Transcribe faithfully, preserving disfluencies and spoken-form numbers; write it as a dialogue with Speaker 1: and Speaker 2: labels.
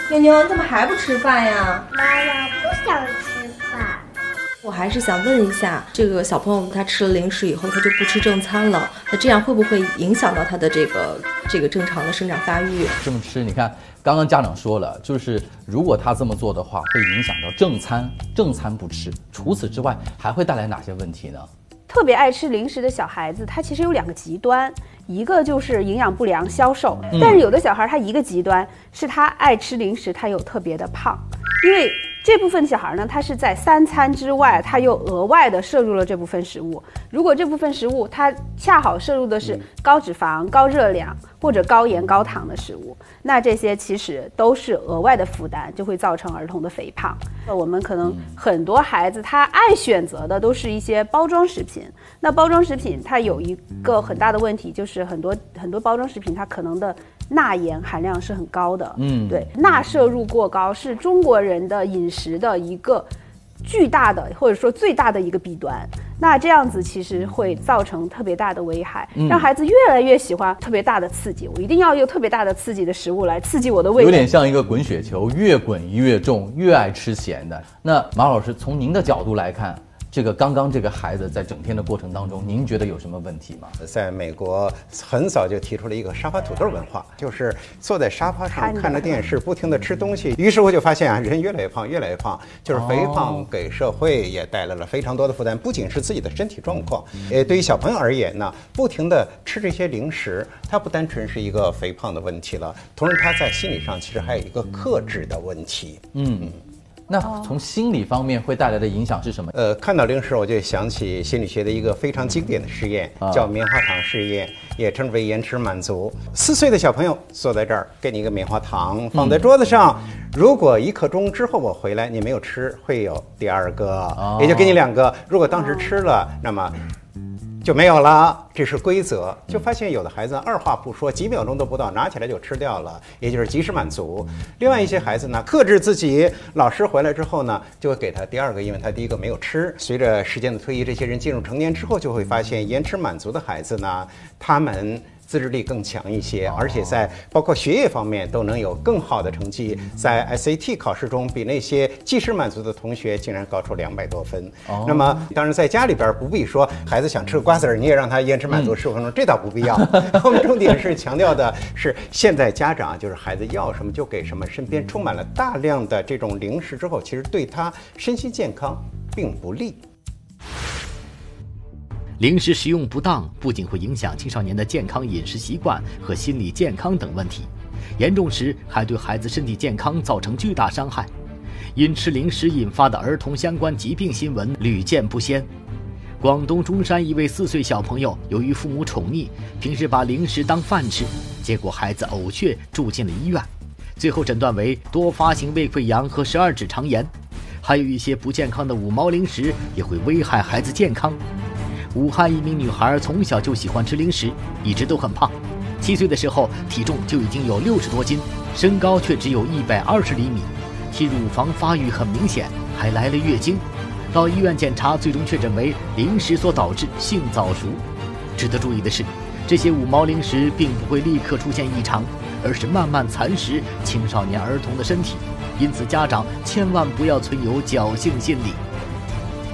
Speaker 1: 妞妞，你怎么还不吃饭呀？
Speaker 2: 妈妈不想吃饭。
Speaker 1: 我还是想问一下，这个小朋友他吃了零食以后，他就不吃正餐了，那这样会不会影响到他的这个这个正常的生长发育？
Speaker 3: 这么吃，你看刚刚家长说了，就是如果他这么做的话，会影响到正餐，正餐不吃。除此之外，还会带来哪些问题呢？
Speaker 4: 特别爱吃零食的小孩子，他其实有两个极端，一个就是营养不良、消瘦，
Speaker 3: 嗯、
Speaker 4: 但是有的小孩他一个极端是他爱吃零食，他又特别的胖，因为这部分小孩呢，他是在三餐之外，他又额外的摄入了这部分食物。如果这部分食物他恰好摄入的是高脂肪、高热量或者高盐、高糖的食物，那这些其实都是额外的负担，就会造成儿童的肥胖。我们可能很多孩子他爱选择的都是一些包装食品，那包装食品它有一个很大的问题，就是很多很多包装食品它可能的钠盐含量是很高的，嗯，对，钠摄入过高是中国人的饮食的一个巨大的或者说最大的一个弊端。那这样子其实会造成特别大的危害，嗯、让孩子越来越喜欢特别大的刺激，我一定要用特别大的刺激的食物来刺激我的胃。
Speaker 3: 有点像一个滚雪球，越滚越重，越爱吃咸的。那马老师，从您的角度来看，这个刚刚这个孩子在整天的过程当中，您觉得有什么问题吗？
Speaker 5: 在美国很早就提出了一个沙发土豆文化，就是坐在沙发上看着电视，不停地吃东西。于是我就发现啊，人越来越胖，越来越胖，就是肥胖给社会也带来了非常多的负担，不仅是自己的身体状况，呃，对于小朋友而言呢，不停地吃这些零食，它不单纯是一个肥胖的问题了，同时它在心理上其实还有一个克制的问题。嗯。嗯
Speaker 3: 那从心理方面会带来的影响是什么？
Speaker 5: 呃，看到零食我就想起心理学的一个非常经典的实验，啊、叫棉花糖实验，也称之为延迟满足。四岁的小朋友坐在这儿，给你一个棉花糖放在桌子上，嗯、如果一刻钟之后我回来你没有吃，会有第二个，哦、也就给你两个。如果当时吃了，那么就没有了，这是规则。就发现有的孩子二话不说，几秒钟都不到，拿起来就吃掉了，也就是及时满足。另外一些孩子呢，克制自己，老师回来之后呢，就会给他第二个，因为他第一个没有吃。随着时间的推移，这些人进入成年之后，就会发现延迟满足的孩子呢，他们自制力更强一些，而且在包括学业方面都能有更好的成绩，在 S A T 考试中比那些即时满足的同学竟然高出两百多分。哦、那么当然在家里边不必说孩子想吃个瓜子儿，你也让他延迟满足十五分钟，嗯、这倒不必要。我们重点是强调的是，现在家长就是孩子要什么就给什么，身边充满了大量的这种零食之后，其实对他身心健康并不利。
Speaker 6: 零食食用不当，不仅会影响青少年的健康饮食习惯和心理健康等问题，严重时还对孩子身体健康造成巨大伤害。因吃零食引发的儿童相关疾病新闻屡见不鲜。广东中山一位四岁小朋友，由于父母宠溺，平时把零食当饭吃，结果孩子呕血住进了医院，最后诊断为多发性胃溃疡和十二指肠炎。还有一些不健康的五毛零食也会危害孩子健康。武汉一名女孩从小就喜欢吃零食，一直都很胖，七岁的时候体重就已经有六十多斤，身高却只有一百二十厘米，其乳房发育很明显，还来了月经。到医院检查，最终确诊为零食所导致性早熟。值得注意的是，这些五毛零食并不会立刻出现异常，而是慢慢蚕食青少年儿童的身体，因此家长千万不要存有侥幸心理。